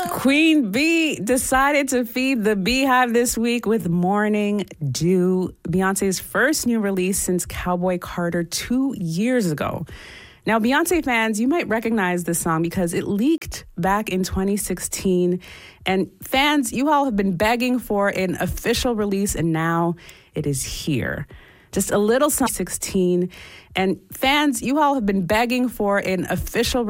Queen Bee decided to feed the Beehive this week with Morning Dew, Beyonce's first new release since Cowboy Carter 2 years ago. Now, Beyonce fans, you might recognize this song because it leaked back in 2016. And fans, you all have been begging for an official release, and now it is here. Just a little song, 16. And fans, you all have been begging for an official